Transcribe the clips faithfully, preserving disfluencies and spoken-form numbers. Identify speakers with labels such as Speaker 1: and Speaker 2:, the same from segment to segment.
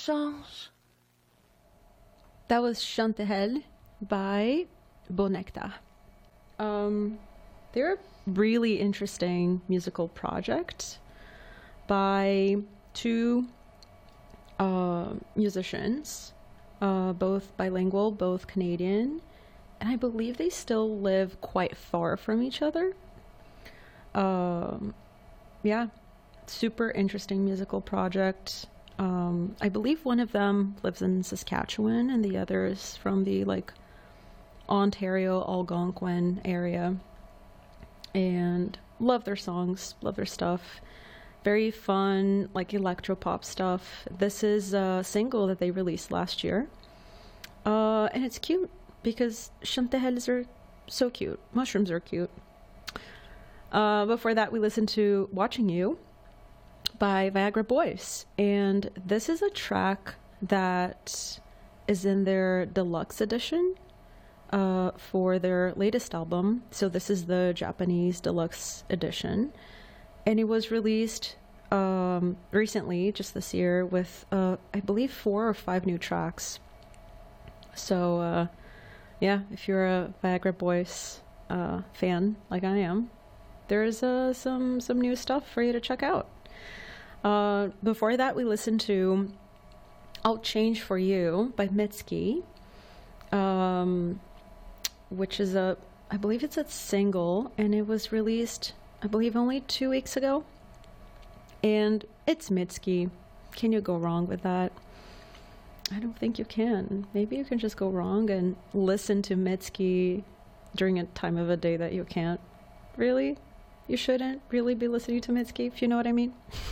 Speaker 1: change. That was Chanterelle by Bonecta. Um, they're a really interesting musical project by two uh, musicians, uh, both bilingual, both Canadian, and I believe they still live quite far from each other. Um, yeah, super interesting musical project. Um, I believe one of them lives in Saskatchewan and the other is from the like Ontario Algonquin area. And love their songs, love their stuff. Very fun, like electropop stuff. This is a single that they released last year. Uh, and it's cute because chanterelles are so cute. Mushrooms are cute. Uh, before that, we listened to Watching You by Viagra Boys. And this is a track that is in their deluxe edition uh, for their latest album. So this is the Japanese deluxe edition. And it was released um, recently, just this year, with, uh, I believe, four or five new tracks. So, uh, yeah, if you're a Viagra Boys uh, fan, like I am, there's uh, some, some new stuff for you to check out. Uh, before that, we listened to I'll Change For You by Mitski, um, which is a, I believe it's a single, and it was released, I believe, only two weeks ago. And it's Mitski. Can you go wrong with that? I don't think you can. Maybe you can just go wrong and listen to Mitski during a time of a day that you can't. Really? You shouldn't really be listening to Mitski, if you know what I mean.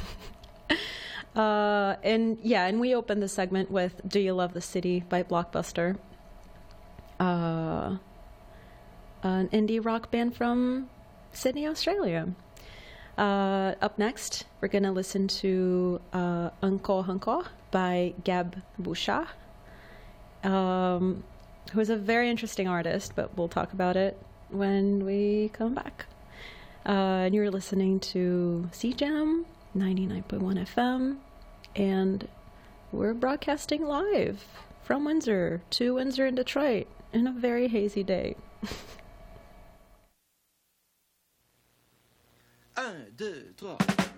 Speaker 1: uh, and yeah, and we opened the segment with Do You Love the City by Blockbuster. Uh, an indie rock band from Sydney, Australia. Uh, up next, we're going to listen to uh, Encore Encore by Gab Bouchard, um, who is a very interesting artist, but we'll talk about it when we come back. Uh, and you're listening to C Jam ninety-nine point one F M, and we're broadcasting live from Windsor to Windsor and Detroit in a very hazy day.
Speaker 2: Un, deux, trois.